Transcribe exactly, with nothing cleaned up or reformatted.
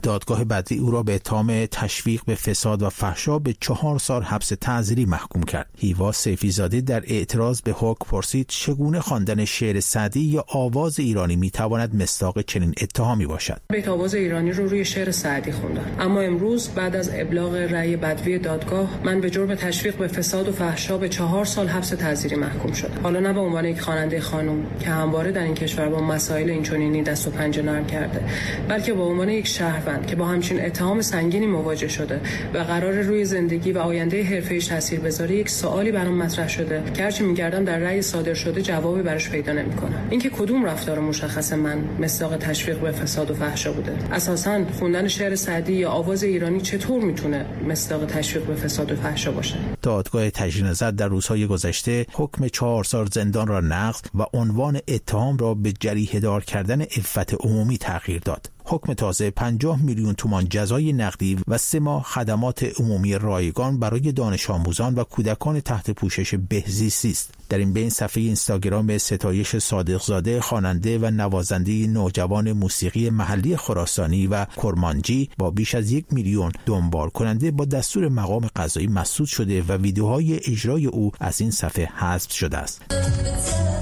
دادگاه بدوی او را به اتهام تشویق به فساد و فحشا به چهار سال حبس تعزیری محکوم کرد. هیوا سیفی‌زاده در اعتراض به حکم پرسید چگونه خواندن شعر سعدی یا آواز ایرانی میتواند مصداق چنین اتهامی باشد. بیت آواز ایرانی رو روی شعر سعدی خوندم، اما امروز بعد از ابلاغ رأی بدوی دادگاه من به جرم تشویق به فساد و فحشا به چهار سال حبس تعزیری محکوم شدم. حالا نه به عنوان یک خواننده خانم که همواره در این کشور با مسائل اینچنینی دست و پنجه نرم کرده، بلکه به عنوان یک شهروند که با همچین اتهام سنگینی مواجه شده و قرار روی زندگی و آینده حرفه‌ایش تاثیر بذاره، یک سوالی برام مطرح شده که هرچی می‌گردم در رأی صادر شده جوابی براش پیدا نمی‌کنم. اینکه کدوم رفتار مشخص من مصداق تشویق به فساد و فحشا بوده. اساساً خوندن شعر سعدی یا آواز ایرانی چطور میتونه مصداق تشویق به فساد و فحشا باشه؟ دادگاه تجدید نظر در روزهای گذشته حکم چهار سال زندان را نقض و عنوان اتهام را به جریحه دار کردن عفت عمومی تغییر داد. حکم تازه پنجاه میلیون تومان جزای نقدی و سه ماه خدمات عمومی رایگان برای دانش آموزان و کودکان تحت پوشش بهزیستی است. در این بین صفحه اینستاگرام ستایش صادقزاده، خواننده و نوازنده نوجوان موسیقی محلی خراسانی و کرمانجی با بیش از یک میلیون دنبال کننده با دستور مقام قضایی مسدود شده و ویدیوهای اجرای او از این صفحه حذف شده است.